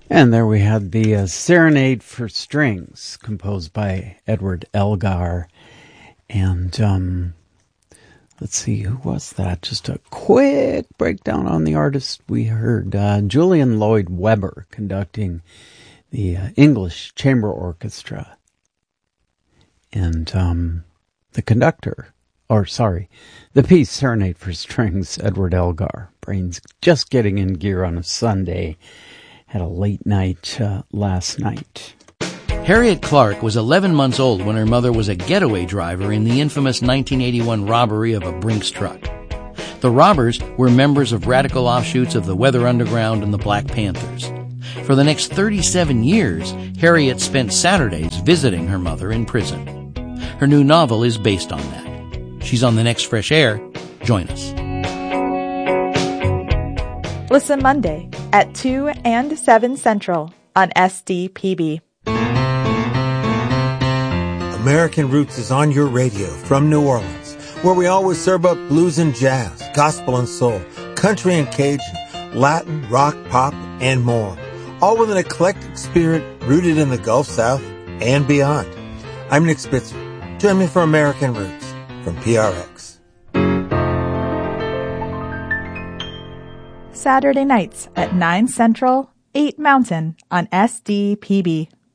And there we had the Serenade for Strings, composed by Edward Elgar. And let's see, who was that? Just a quick breakdown on the artist. We heard Julian Lloyd Webber conducting the English Chamber Orchestra. And the piece Serenade for Strings, Edward Elgar. Brain's just getting in gear on a Sunday. Had a late night last night. Harriet Clark was 11 months old when her mother was a getaway driver in the infamous 1981 robbery of a Brinks truck. The robbers were members of radical offshoots of the Weather Underground and the Black Panthers. For the next 37 years, Harriet spent Saturdays visiting her mother in prison. Her new novel is based on that. She's on the next Fresh Air. Join us. Listen Monday at 2 and 7 Central on SDPB. American Roots is on your radio from New Orleans, where we always serve up blues and jazz, gospel and soul, country and Cajun, Latin, rock, pop, and more, all with an eclectic spirit rooted in the Gulf South and beyond. I'm Nick Spitzer. Join me for American Roots from PRX. Saturday nights at 9 Central, 8 Mountain on SDPB.